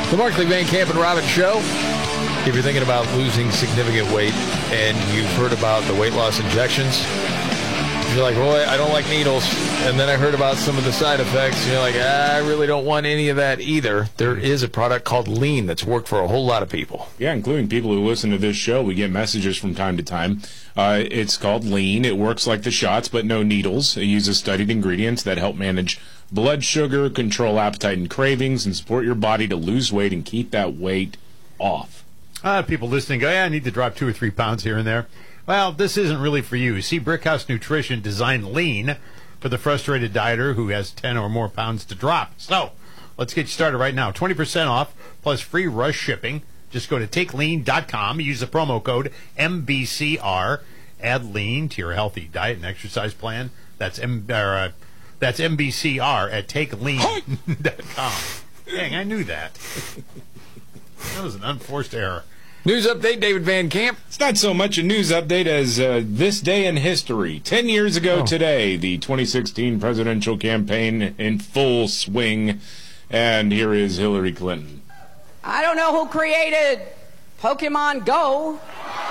The Markley, Van Camp, and Robbins Show. If you're thinking about losing significant weight and you've heard about the weight loss injections, you're like, boy, I don't like needles. And then I heard about some of the side effects. And you're like, I really don't want any of that either. There is a product called Lean that's worked for a whole lot of people. Yeah, including people who listen to this show. We get messages from time to time. It's called Lean. It works like the shots, but no needles. It uses studied ingredients that help manage blood sugar, control appetite and cravings, and support your body to lose weight and keep that weight off. People listening go, yeah, I need to drop 2 or 3 pounds here and there. Well, this isn't really for you. See, Brickhouse Nutrition designed Lean for the frustrated dieter who has 10 or more pounds to drop. So, let's get you started right now. 20% off plus free rush shipping. Just go to takelean.com. Use the promo code MBCR. Add Lean to your healthy diet and exercise plan. That's MBCR at takelean.com. Dang, I knew that. That was an unforced error. News update, David Van Camp. It's not so much a news update as this day in history. 10 years ago today, the 2016 presidential campaign in full swing. And here is Hillary Clinton. I don't know who created Pokemon Go,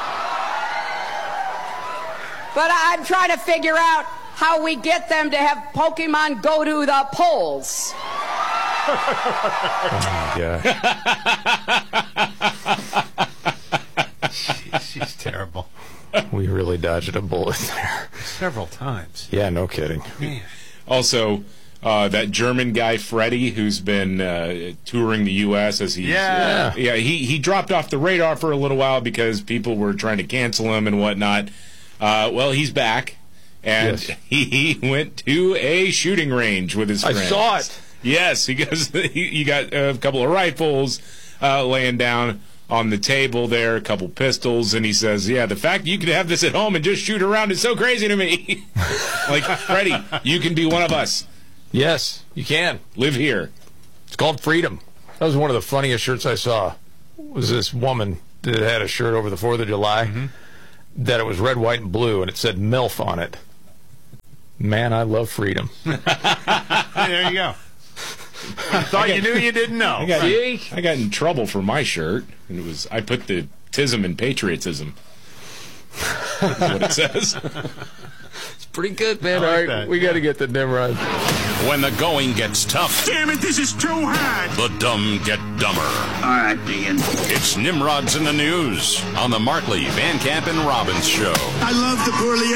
but I'm trying to figure out how we get them to have Pokemon go to the polls. Oh, my God. She's terrible. We really dodged a bullet there. Several times. Yeah, no kidding. Man. Also, that German guy, Freddie, who's been touring the U.S. as he's... he dropped off the radar for a little while because people were trying to cancel him and whatnot. Well, he's back, and he went to a shooting range with his friends. I saw it. Yes, he goes. You got a couple of rifles laying down on the table there, a couple pistols, and he says, yeah, the fact you could have this at home and just shoot around is so crazy to me. Like, Freddie, you can be one of us. Yes, you can. Live here. It's called freedom. That was one of the funniest shirts I saw. Was this woman that had a shirt over the 4th of July that it was red, white, and blue, and it said MILF on it. Man, I love freedom. There you go. You thought you knew, you didn't know. I got in trouble for my shirt, and I put the tism in patriotism. That's what it says. It's pretty good, man. Like All right, that, we got to get the Nimrod. When the going gets tough, Damn it, this is too hard. the dumb get dumber. All right, Dean. It's Nimrods in the News on the Markley, Van Camp, and Robbins Show. I love the poorly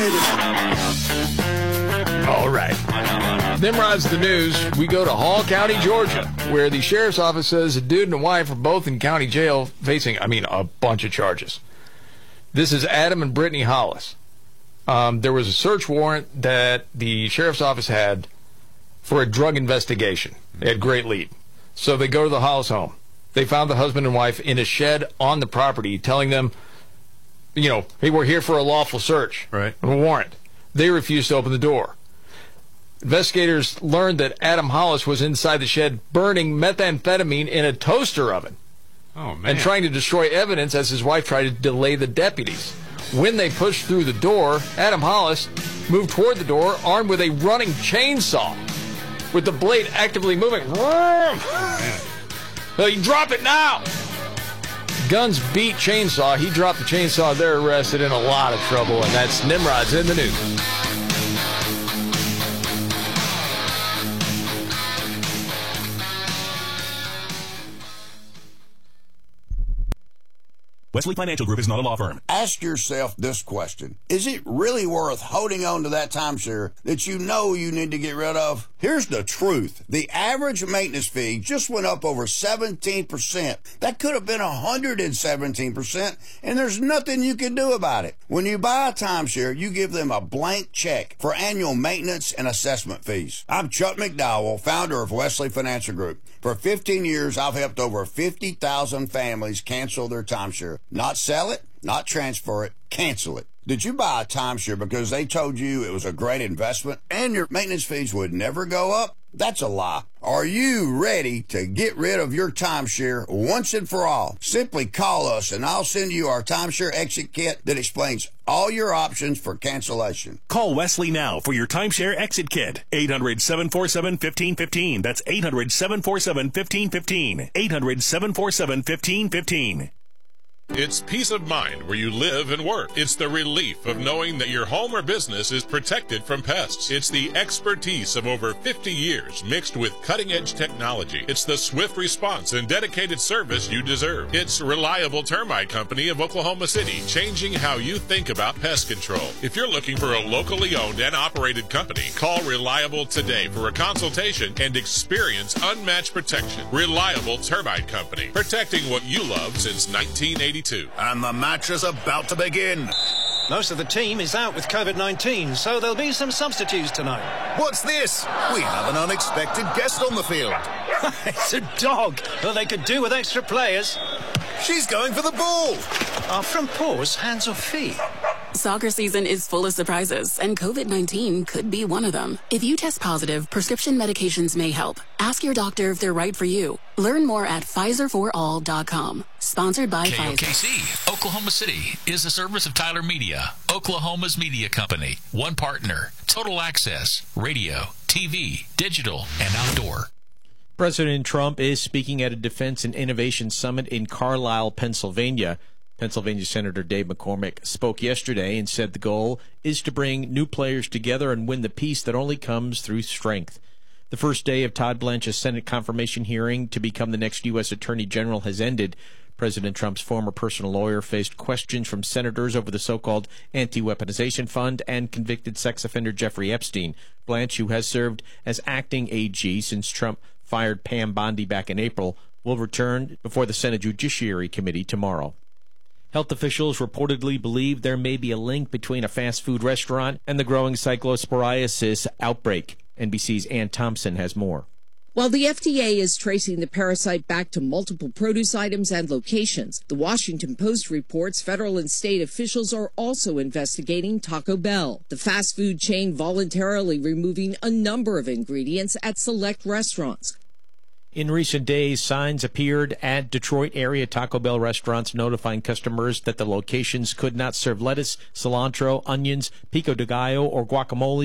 educated. All right. Nimrod's the news. We go to Hall County, Georgia, where the sheriff's office says a dude and a wife are both in county jail facing, a bunch of charges. This is Adam and Brittany Hollis. There was a search warrant that the sheriff's office had for a drug investigation. They had great lead. So they go to the Hollis home. They found the husband and wife in a shed on the property telling them, hey, we're here for a lawful search. Right. A warrant. They refused to open the door. Investigators learned that Adam Hollis was inside the shed burning methamphetamine in a toaster oven. Oh, man. And trying to destroy evidence as his wife tried to delay the deputies. When they pushed through the door, Adam Hollis moved toward the door armed with a running chainsaw with the blade actively moving. So you drop it now! Guns beat chainsaw. He dropped the chainsaw. They're arrested, in a lot of trouble, and that's Nimrod's in the news. Wesley Financial Group is not a law firm. Ask yourself this question. Is it really worth holding on to that timeshare that you know you need to get rid of? Here's the truth. The average maintenance fee just went up over 17%. That could have been 117%, and there's nothing you can do about it. When you buy a timeshare, you give them a blank check for annual maintenance and assessment fees. I'm Chuck McDowell, founder of Wesley Financial Group. For 15 years, I've helped over 50,000 families cancel their timeshare. Not sell it, not transfer it, cancel it. Did you buy a timeshare because they told you it was a great investment and your maintenance fees would never go up? That's a lie. Are you ready to get rid of your timeshare once and for all? Simply call us and I'll send you our timeshare exit kit that explains all your options for cancellation. Call Wesley now for your timeshare exit kit. 800-747-1515. That's 800-747-1515. 800-747-1515. It's peace of mind where you live and work. It's the relief of knowing that your home or business is protected from pests. It's the expertise of over 50 years mixed with cutting-edge technology. It's the swift response and dedicated service you deserve. It's Reliable Termite Company of Oklahoma City, changing how you think about pest control. If you're looking for a locally owned and operated company, call Reliable today for a consultation and experience unmatched protection. Reliable Termite Company, protecting what you love since 1982. And the match is about to begin. Most of the team is out with COVID-19, so there'll be some substitutes tonight. What's this? We have an unexpected guest on the field. It's a dog. Well, they could do with extra players. She's going for the ball. Are front paws hands or feet? Soccer season is full of surprises, and COVID-19 could be one of them. If you test positive, prescription medications may help. Ask your doctor if they're right for you. Learn more at PfizerForAll.com. Sponsored by Pfizer. KOKC, Oklahoma City, is a service of Tyler Media, Oklahoma's media company. One partner, total access, radio, TV, digital, and outdoor. President Trump is speaking at a Defense and Innovation Summit in Carlisle, Pennsylvania. Pennsylvania Senator Dave McCormick spoke yesterday and said the goal is to bring new players together and win the peace that only comes through strength. The first day of Todd Blanche's Senate confirmation hearing to become the next U.S. Attorney General has ended. President Trump's former personal lawyer faced questions from senators over the so-called anti-weaponization fund and convicted sex offender Jeffrey Epstein. Blanche, who has served as acting AG since Trump fired Pam Bondi back in April, will return before the Senate Judiciary Committee tomorrow. Health officials reportedly believe there may be a link between a fast food restaurant and the growing cyclosporiasis outbreak. NBC's Ann Thompson has more. While the FDA is tracing the parasite back to multiple produce items and locations, the Washington Post reports federal and state officials are also investigating Taco Bell, the fast food chain voluntarily removing a number of ingredients at select restaurants. In recent days, signs appeared at Detroit area Taco Bell restaurants notifying customers that the locations could not serve lettuce, cilantro, onions, pico de gallo, or guacamole